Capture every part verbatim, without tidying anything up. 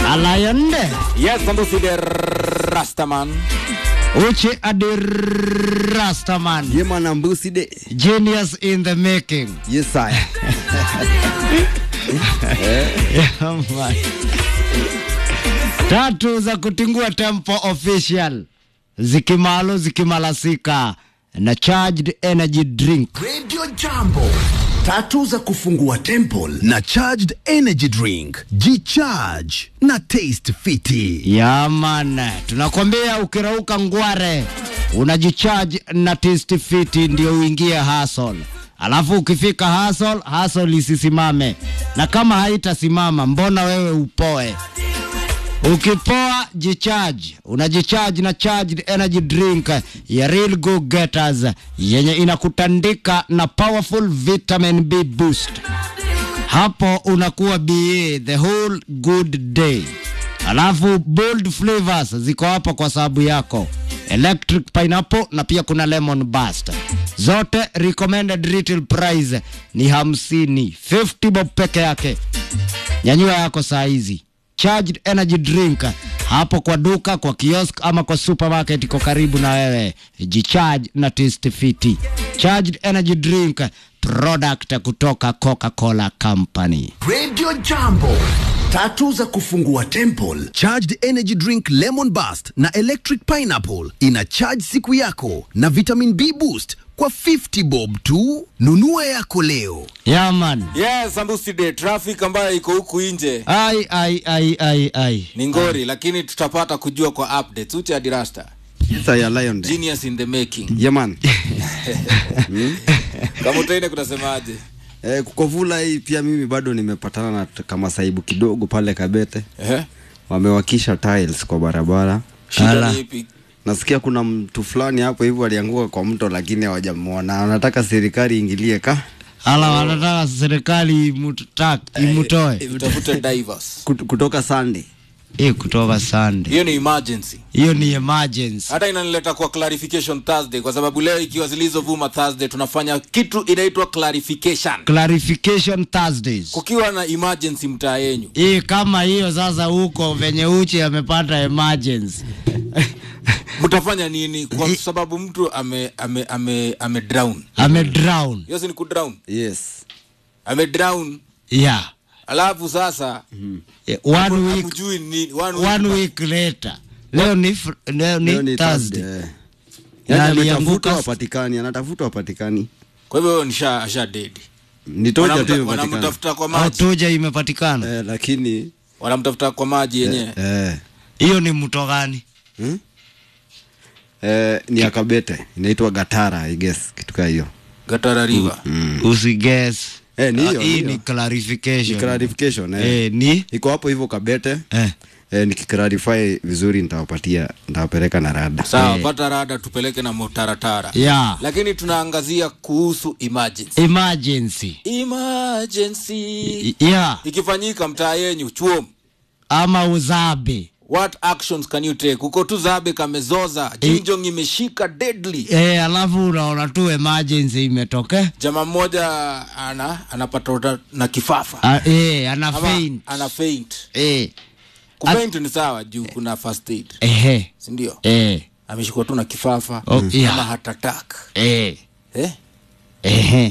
Alayonde. Yes, Sambusi the Rastaman. Uche adi Rastaman. Yema Sambusi de Genius in the making. Yes, I. Yeah, man. Tatu za kutingua tempo official. Zikimalo zikimalasika. Na charged energy drink. Radio Jambo. Tatu za kufungua temple na charged energy drink. G-Charge na Taste Fiti. Yeah, man. Tunakwambia ukirauka ngware unajicharge na Taste Fiti ndio uingie hustle. Alafu ukifika hustle, hustle isisimame. Na kama haitasimama, mbona wewe upoe? Ukipoa, jicharge. Unajicharge na charged energy drink ya Real Go Getters yenye inakutandika na powerful vitamin B boost. Hapo unakuwa B A the whole good day. Alafu bold flavors ziko hapo kwa sababu yako. Electric pineapple na pia kuna lemon burst. Zote recommended retail price ni hamsini. fifty bob peke yake. Nyanyua yako saa hizi. Charged energy drink hapo kwa duka, kwa kiosk ama kwa supermarket iko karibu na wewe. G-Charge na Taste Fiti. Charged energy drink product kutoka Coca-Cola Company. Radio Jambo. Tatu za kufungua temple. Charged energy drink lemon burst na electric pineapple ina charge siku yako na vitamin B boost kwa fifty bob tu. Nunua yako leo. Yeah, man. Yes, Sambusi de traffic ambayo iko huku nje. Ai ai ai ai ai. Ni ngori, lakini tutapata kujua kwa updates. Uche Adirasta. Yes, I lion de. Genius in the making. Yeah, man. hmm? Kama utaine kunasemaje? Eh, kukovula hii pia mimi bado nimepatana na kama saibu kidogo pale Kabete. Eh? Wamewakisha tiles kwa barabara. Shida ni ipi? Nasikia kuna mtu fulani hapo hivyo alianguka kwa mto lakini hawajamuona. Anataka serikali ingilie ka. Ala wanataka serikali imutak imutoe. Itafute divers. Kutoka Sunday. Eh, kutoka Sunday. Hiyo ni emergency. Hiyo ni emergency. Hata inanileta kwa clarification Thursday kwa sababu leo ikiwa zilizovuma Thursday tunafanya kitu inaitwa clarification. Clarification Thursdays. Kukiwa na emergency mtaa yenu. Eh, kama hiyo sasa huko venye Uche amepata emergency. Mtafanya nini kwa sababu mtu ame ame ame ame drown. Ame drown. Yes, ni ku drown. Yes. Ame drown. Yeah. Alafu sasa mm. yeah, one week ni, one, one week, week later. Leo ni leo ni, ni Thursday. Yeah. Yaani anatafuta wapatikani, anatafuta wapatikani. Kwa hivyo nisha asha dead. Nitoja tu imepatikana. Wanamtafuta kwa maji. Toja imepatikana. Eh, lakini wanamtafuta kwa maji yenyewe. Eh. Hiyo ni mto gani? Hmm? Eh, ni Akabete. Inaitwa Gatara, I guess, kitu kama hiyo. Gatara River. Mm. Usi guess. Eh, ni hiyo. Hii ni clarification. Ni clarification eh. Eh, ni iko hapo hivyo Kabete. Eh. Eh, nikiclarify vizuri nitawapatia, nitawapeleka na rada. Sawa, eh. Pata rada tupeleke na motaratara. Yeah. Lakini tunaangazia kuhusu emergency. Emergency. Emergency. Yeah. Ikifanyika mtaa yenu chuo ama uzabe. What actions can you take? Uko tu zabe kamezoza, jinjong imeshika deadly. Eh, alafu unaona tu emergency imetoke. Jamaa mmoja ana anapata na kifafa. Ah, eh, ana faint. Ana faint. Eh. Kufaint ni sawa juu kuna first aid. Ehe. Si ndio? Eh. Ameshikwa tu na kifafa oh, yeah. Ama heart attack. Eh. Eh? Ehe.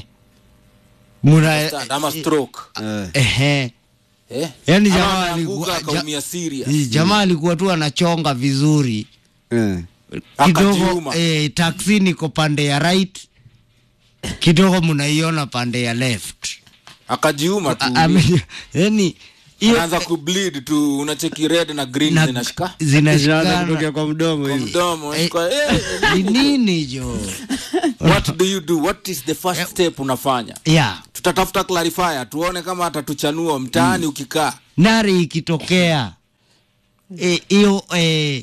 Muna ama stroke. Eh. Ehe. Eh? Yaani jamaa alikuwa kaumia serious. Jamaa alikuwa tu anachonga vizuri. Eh. Kidogo eh, taxi niko pande ya right. Kidogo mnaiona pande ya left. Akajiuma tu. Yaani anaanza ku bleed tu, unacheki red na green na, zinashika. Zinashika kutoka kwa mdomo hivi. Mdomo, eh, eh, nini jo? What do you do? What is the first eh, step unafanya? Yeah. Tutatafuta clarifier tuone kama atatuchanua mtaani mm. Ukikaa. Nari ikitokea eh hiyo eh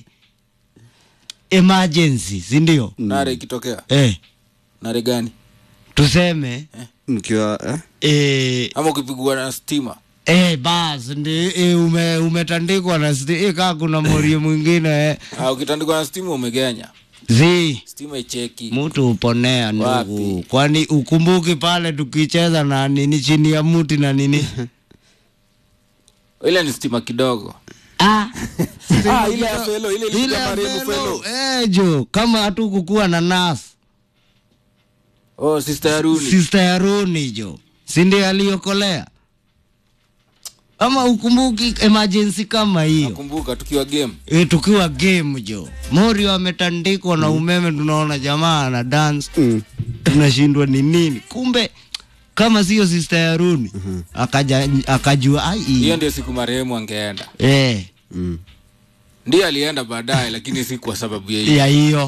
emergency, si ndio? Nari ikitokea. Eh. Nari gani? Tuseme eh mkiwa eh, eh ama ukipigwa na stima. Eh bas ndi e, ume umetandikwa na stima e, kama kuna morio mwingine eh. Ah, ukitandikwa na stima umegenya. Zi stima icheki. Mtu uponea ndugu. Kwani ukumbuki pale tukicheza na nini chini ya mti na nini? Ile ni stima kidogo. Ah, Ah, ile ya Felo, ile ile ile ya marehemu Felo. Felo. Eh, jo, kama hatu kukua na nas. Oh, sister Haruni. Sister Haruni jo. Si ndiye aliokolea? Ama ukumbuki emergency kama hiyo? Nakumbuka tukiwa game. E, tukiwa game jo. Mori wametandikwa na umeme, tunaona jamaa na dance. Mm. Tunashindwa ni nini? Kumbe kama sio Sister Haruni, mm -hmm. akaja akajua ai. Hiyo ndio siku marehemu angeenda. Eh. Mm. Ndiye alienda baadaye lakini si kwa sababu ya hiyo. Ya hiyo.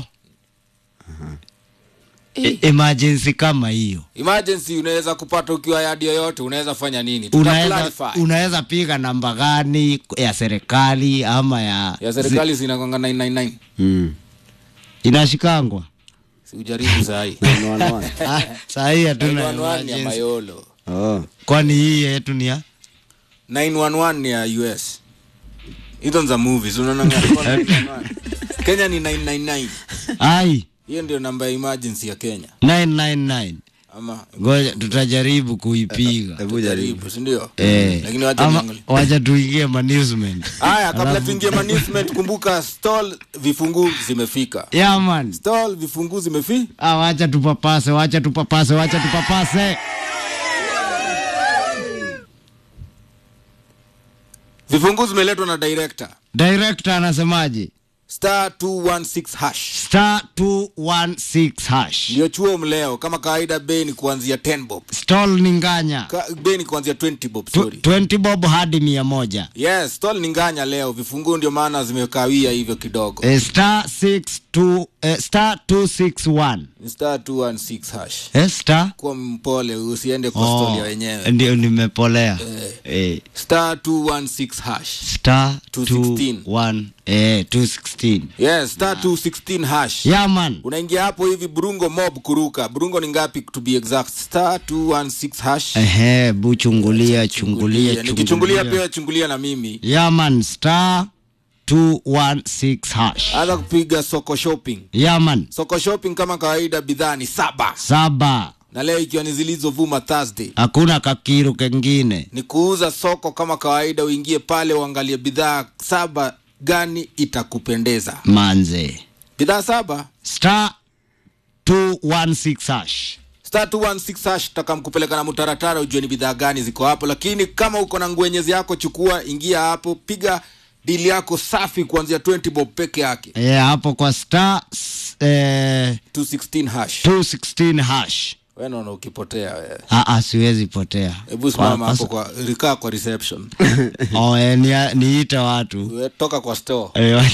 E emergency kama hiyo. Emergency unaweza kupata ukiwa yadi yoyote, unaweza fanya nini? Unaweza unaweza piga namba gani ya serikali ama ya ya serikali zinakonga nine nine nine. Mm. Inashikangwa. Si ujaribu saa hii. Ah, saa hii hatuna ya Mayolo. Oh. Kwani hii yetu ni ya nine one one ni ya U S. Hizo za movies unaona ngapi? Kenya ni nine nine nine. Ai. Hiyo ndio namba ya emergency ya Kenya. nine nine nine. Ama ngoja tutajaribu kuipiga. Hebu jaribu, si ndio? Eh. Lakini wacha niangalie. Wacha tuingie management. Haya, kabla tuingie management, kumbuka stall vifungu zimefika. Yeah man. Stall vifungu zimefika. Ah, wacha tupapase, wacha tupapase, wacha tupapase. Vifungu zimeletwa na director. Director anasemaje? Star two one six hash. Star two one six hash. Ndio chuo mleo kama kawaida, bei ni kuanzia ten bob. Stall ni nganya. Ka, bei ni kuanzia twenty bob, sorry. twenty bob hadi mia moja. Yes, stall ni nganya leo. Vifungu ndio maana zimekawia hivyo kidogo. Eh, star six two eh, star two six one. Star two one six hash. Eh, star kwa mpole usiende kwa oh, stall ya wenyewe. Ndio nimepolea. Eh. eh. Star two one six hash. Star two one eh two sixteen. Yes, star two sixteen hash. Yeah man. Unaingia hapo hivi Burungo mob kuruka. Burungo ni ngapi to be exact? Star two one six hash. Ehe, bu chungulia chungulia chungulia. Nikichungulia pia chungulia na mimi. Yeah man, star two one six hash. Anza kupiga soko shopping. Yeah man. Soko shopping kama kawaida bidhaa ni saba. Saba. Na leo ikiwa ni zilizovuma Thursday. Hakuna kakiru kengine. Ni kuuza soko kama kawaida, uingie pale uangalie bidhaa saba gani itakupendeza. Manze. Bidhaa saba. Star two one six hash. Star two one six hash tutakamkupeleka na mutaratara ujue ni bidhaa gani ziko hapo, lakini kama uko na ngwenyezi yako chukua, ingia hapo, piga deal yako safi kuanzia twenty bob peke yake. Eh, yeah, hapo kwa star eh two sixteen hash. two sixteen hash. Wewe unaona ukipotea wewe. Ah ah, siwezi potea. Hebu simama hapo kwa rikaa kwa reception. Oh, eh, ni niita watu. Wewe toka kwa store. Eh,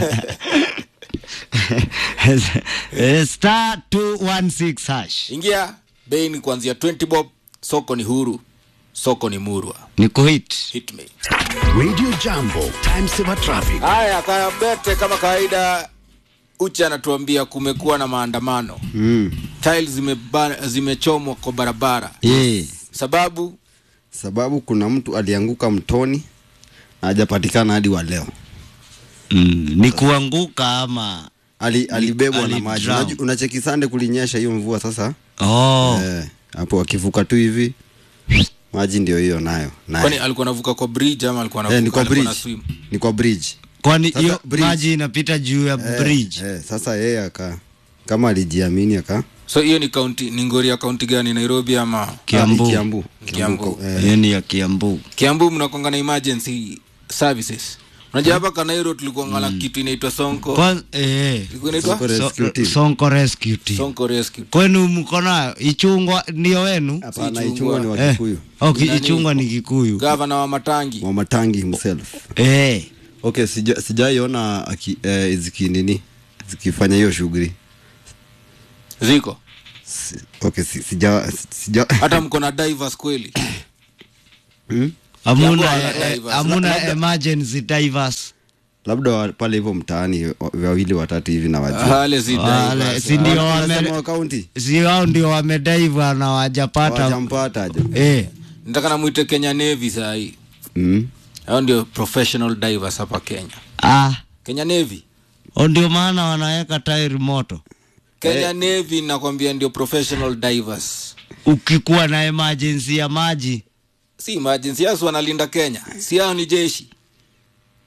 eh, star two one six hash. Ingia, bei ni kuanzia twenty bob, soko ni huru, soko ni murwa. Ni kuhit. Hit me. Radio Jambo, time saver traffic. Haya, kaya bete kama kawaida, Ucha anatuambia kumekuwa na maandamano. Mm. Tiles zimechomwa zime kwa barabara. Yeah. Sababu sababu kuna mtu alianguka mtoni na hajapatikana hadi wa leo. Mm, ni kuanguka ama ali alibebwa ali na maji. Unacheki Sunday kulinyesha hiyo mvua sasa. Oh. Eh, hapo akivuka tu hivi maji ndio hiyo nayo. Kwani alikuwa anavuka kwa bridge ama alikuwa anavuka eh, ni kwa bridge. na swim? Ni kwa bridge. Kwani hiyo maji inapita juu ya eh, bridge. Eh, sasa yeye aka kama alijiamini aka. So hiyo ni county, ni Ngoria county gani, Nairobi ama Kiambu? Kiambu. Kiambu. Hiyo eh. ni ya Kiambu. Kiambu mnakonga na emergency services. Unajua hapa Kanairo tulikuwa ngala mm. kitu inaitwa Sonko. Kwa eh inaitwa Sonko Rescue Team. Sonko Rescue Team. Sonko Rescue. Kwenu mko na Ichungwa ndio wenu? Hapana, Ichungwa ni wa Kikuyu. Eh. Okay, Ichungwa ni Kikuyu. Governor wa Matangi. Wa Matangi himself. Eh. Okay, sija sijaiona eh, ziki nini zikifanya hiyo shughuli. Ziko. Si, okay, si, sija sija hata mko na divers kweli. Hmm? Amuna amuna emergency divers. Labda pale hivyo mtaani wawili watatu hivi na wajua. Wale si divers. Si ndio wame county. Si hao ndio wamedive na wajapata. Wajampata aje. Eh. Nataka na muite Kenya Navy saa hii. Mm. Hao ndio professional divers hapa Kenya. Ah. Kenya Navy. Ndio maana wanaweka tairi moto. Kenya eh. Navy nakwambia ndio professional divers. Ukikuwa na emergency ya maji. Si emergency, hao wanalinda Kenya. Si hao ni jeshi.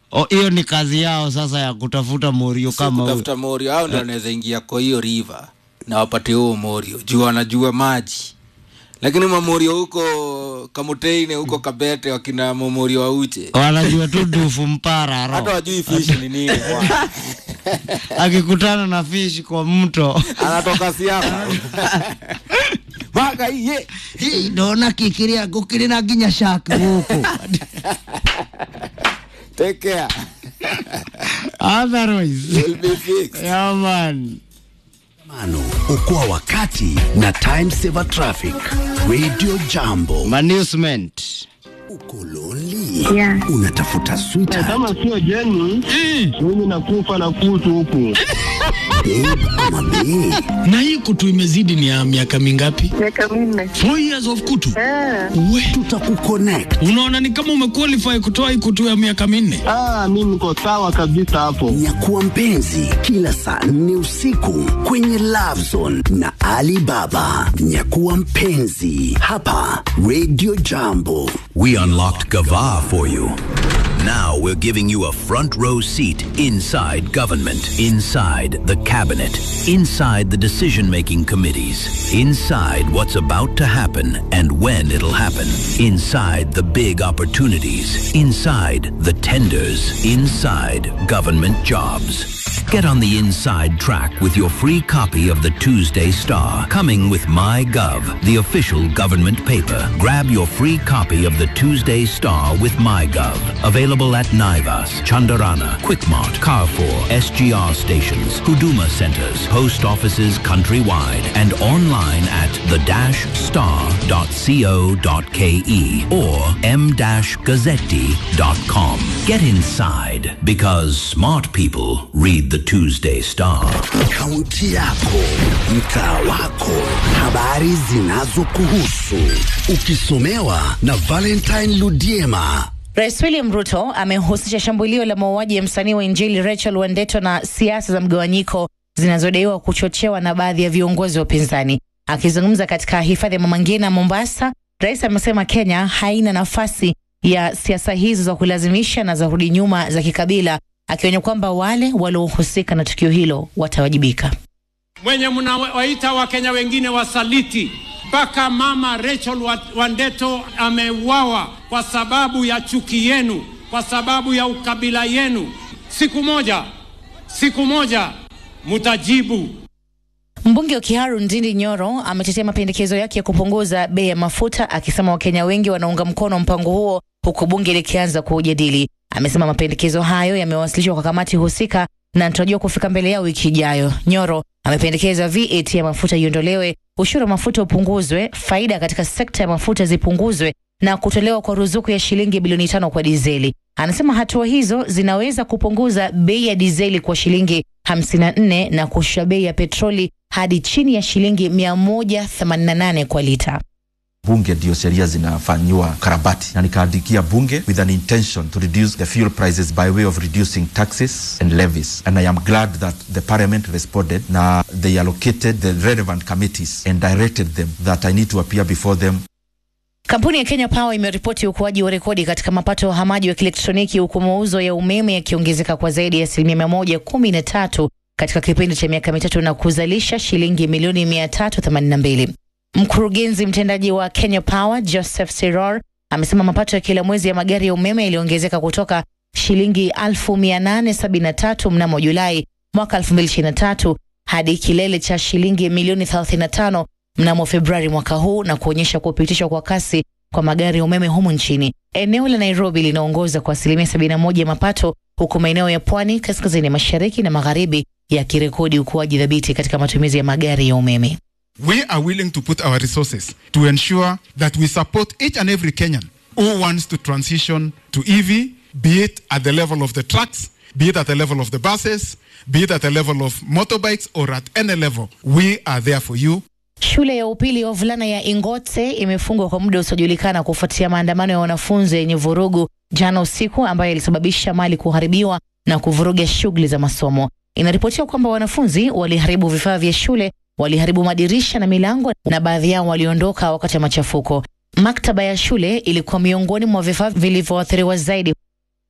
O hiyo ni kazi yao sasa ya kutafuta morio kama huyo. Kutafuta morio hao ndio wanaweza ingia kwa hiyo river na wapate huo morio. Jua wanajua maji. Lakini mamorio huko Kamuteine huko Kabete wakina mamorio wa Uche. Wanajua tu dufu mpara ro. Hata wajui fish ni nini kwa. Akikutana na fish kwa mto anatoka siaka. Baga iye. Hii dona kikiria kukiri na ginya shaka huko. Take care. Otherwise you'll be fixed. Yeah man. Mano, okoa wakati na time saver traffic. Radio Jambo. Management. Uko lonely? Yeah. Unatafuta sweetheart? Kama sio Jenny, mimi nakufa na kutu huku. Babe ama bae? Na hii kutu imezidi ni ya miaka mingapi? Miaka minne. Four years of kutu? Eh. We, tutakuconnect. unaona ni kama umequalify kutoa hii kutu ya miaka minne? Ah, mimi niko sawa kabisa hapo. Nyakuwa mpenzi kila saa nne usiku kwenye Love Zone na Alibaba. Nyakuwa mpenzi hapa Radio Jambo. We unlocked Gava for you. Now we're giving you a front row seat inside government, inside the cabinet, inside the decision-making committees, inside what's about to happen and when it'll happen, inside the big opportunities, inside the tenders, inside government jobs. Get on the inside track with your free copy of the Tuesday Star, coming with MyGov, the official government paper. Grab your free copy of the Tuesday Star with MyGov. Available at Naivas, Chandarana, Quickmart, Carrefour, S G R stations, Huduma centers, post offices countrywide, and online at the dash star dot co dot ke or m dash gazzetti dot com. Get inside, because smart people read the Tuesday Star. Kaunti yako, mtaa wako, habari zinazokuhusu, ukisomewa na Valentine Ludiema. Rais William Ruto amehusisha shambulio la mauaji ya msanii wa Injili Rachel Wandeto na siasa za mgawanyiko zinazodaiwa kuchochewa na baadhi ya viongozi wa upinzani. Akizungumza katika hifadhi ya Mama Ngina Mombasa, rais amesema Kenya haina nafasi ya siasa hizo za kulazimisha na za rudi nyuma za kikabila, akionya kwamba wale waliohusika na tukio hilo watawajibika. Mwenye mnawaita wa Kenya wengine wasaliti, mpaka mama Rachel Wandeto ameuawa kwa sababu ya chuki yenu, kwa sababu ya ukabila yenu. Siku moja, siku moja mutajibu. Mbunge wa Kiharu Ndindi Nyoro ametetea mapendekezo yake ya kupunguza bei ya mafuta, akisema Wakenya wengi wanaunga mkono mpango huo huku bunge likianza kujadili. Amesema mapendekezo hayo yamewasilishwa kwa kamati husika na anatarajiwa kufika mbele yao wiki ijayo. Nyoro amependekeza V A T ya mafuta iondolewe, ushuru wa mafuta upunguzwe, faida katika sekta ya mafuta zipunguzwe na kutolewa kwa ruzuku ya shilingi bilioni tano kwa dizeli. Anasema hatua hizo zinaweza kupunguza bei ya dizeli kwa shilingi hamsini na nne na kushusha bei ya petroli hadi chini ya shilingi mia moja themanini na nane kwa lita. Bunge ndio sheria zinafanywa karabati, na nikaandikia bunge with an intention to reduce the fuel prices by way of reducing taxes and levies, and I am glad that the parliament responded. Now they allocated the relevant committees and directed them that I need to appear before them. Kampuni ya Kenya Power imeripoti ukuaji wa rekodi katika mapato ya uhamaji wa kielektroniki, huku mauzo ya umeme yakiongezeka kwa zaidi ya asilimia mia moja kumi na tatu katika kipindi cha miaka mitatu na kuzalisha shilingi milioni mia tatu themanini na mbili. Mkurugenzi mtendaji wa Kenya Power Joseph Siror amesema mapato ya kila mwezi ya magari ya umeme yaliongezeka kutoka shilingi elfu mia nane sabini na tatu mnamo Julai mwaka elfu mbili ishirini na tatu hadi kilele cha shilingi milioni thelathini na tano mnamo Februari mwaka huu, na kuonyesha kupitishwa kwa kasi kwa magari ya umeme humu nchini. Eneo la Nairobi linaongoza kwa asilimia sabini na moja ya mapato, huku maeneo ya pwani, kaskazini mashariki na magharibi yakirekodi ukuaji dhabiti katika matumizi ya magari ya umeme. We are willing to put our resources to ensure that we support each and every Kenyan who wants to transition to E V, be it at the level of the trucks, be it at the level of the buses, be it at the level of motorbikes, or at any level. We are there for you. Shule ya upili ya wavulana ya Ingote imefungwa kwa muda usiojulikana kufuatia maandamano ya wanafunzi yenye vurugu jana usiku, ambayo ilisababisha mali kuharibiwa na kuvuruga shughuli za masomo. Inaripotiwa kwamba wanafunzi waliharibu vifaa vya shule, waliharibu madirisha na milango, na baadhi yao waliondoka wakati wa machafuko. Maktaba ya shule ilikuwa miongoni mwa vifaa vilivyoathiriwa zaidi.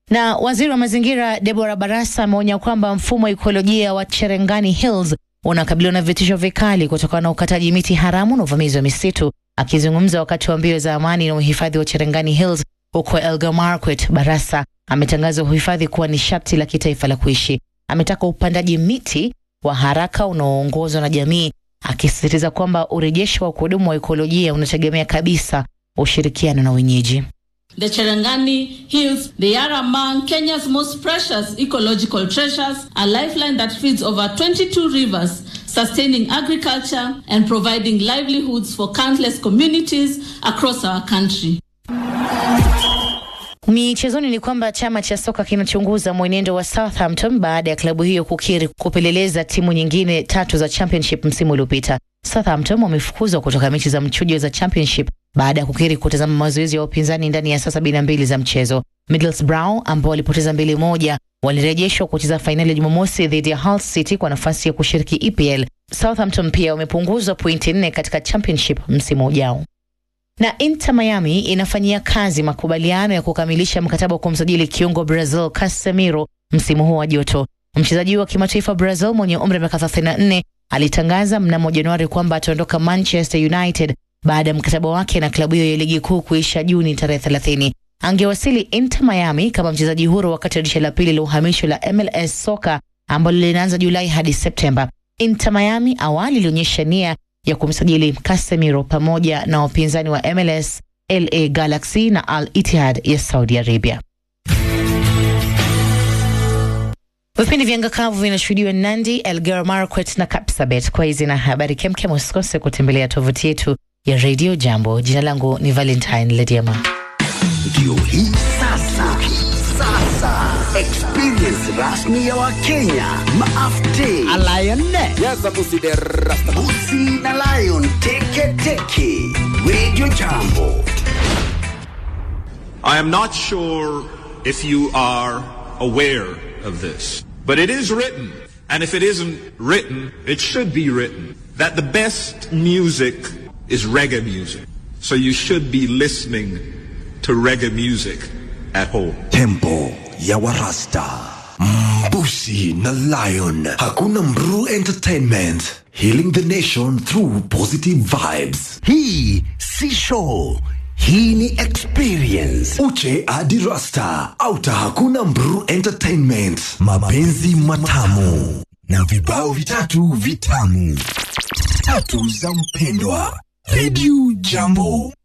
Na waziri wa mazingira Deborah Barasa ameonya kwamba mfumo wa ekolojia wa Cherangani Hills unakabiliwa na vitisho vikali kutokana na ukataji miti haramu na uvamizi wa misitu. Akizungumza wakati wa mbio za amani na uhifadhi wa Cherangani Hills huko Elgeyo Marakwet, Barasa ametangaza uhifadhi kuwa ni sharti la kitaifa la kuishi. Ametaka upandaji miti wa haraka unaoongozwa na jamii, akisisitiza kwamba urejesho wa kudumu wa ekolojia unategemea kabisa ushirikiano na wenyeji. The Cherangani Hills, they are among Kenya's most precious ecological treasures, a lifeline that feeds over twenty-two rivers, sustaining agriculture and providing livelihoods for countless communities across our country. Michezoni ni kwamba chama cha soka kinachunguza mwenendo wa Southampton baada ya klabu hiyo kukiri kupeleleza timu nyingine tatu za Championship msimu uliopita. Southampton wamefukuzwa kutoka mechi za mchujo za Championship baada ya kukiri kutazama mazoezi ya upinzani ndani ya saa sabini na mbili za mchezo. Middlesbrough ambao walipoteza mbili moja walirejeshwa kucheza fainali Jumamosi dhidi ya Hull City kwa nafasi ya kushiriki E P L. Southampton pia wamepunguzwa pointi nne katika Championship msimu ujao. Na Inter Miami inafanyia kazi makubaliano ya kukamilisha mkataba wa kumsajili kiungo Brazil Casemiro msimu huu wa joto. Mchezaji wa kimataifa Brazil mwenye umri wa miaka thelathini na nne alitangaza mnamo Januari kwamba ataondoka Manchester United baada ya mkataba wake na klabu hiyo ya ligi kuu kuisha Juni tarehe thelathini. Angewasili Inter Miami kama mchezaji huru wakati wa dirisha la pili la uhamisho la M L S Soka ambalo linaanza Julai hadi Septemba. Inter Miami awali ilionyesha nia ya kumsajili Casemiro pamoja na wapinzani wa M L S, L A Galaxy na Al Ittihad ya Saudi Arabia. Vipindi vya ngakavu vinashuhudiwa Nandi, Elgeyo Marakwet na Kapsabet. Kwa hizi na habari kemkem usikose kutembelea tovuti yetu ya Radio Jambo. Jina langu ni Valentine Lediama. Ndio hii sasa. Sasa experience rasmi ya Wakenya maafte Lion Yes, Busi de Rasta Busi na Lion teke teke Radio Jambo. I am not sure if you are aware of this, but it is written, and if it isn't written, it should be written, that the best music is reggae music. So you should be listening to reggae music at home. Tempo ya Warasta. Busi na Lion. Hakuna Mru Entertainment. Healing the nation through positive vibes. Hii si show. Hii ni experience. Uche hadi Rasta. Auta Hakuna Mru Entertainment. Mapenzi matamu na vibao vitatu vitamu. Tatu za mpendwa. Radio Jambo.